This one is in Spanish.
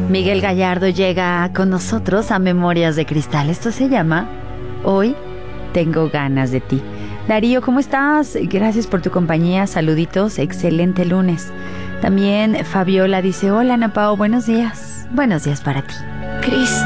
Miguel Gallardo llega con nosotros a Memorias de Cristal. Esto se llama Hoy tengo ganas de ti. Darío, ¿cómo estás? Gracias por tu compañía, saluditos, excelente lunes. También Fabiola dice, hola Ana Pao, buenos días. Buenos días para ti.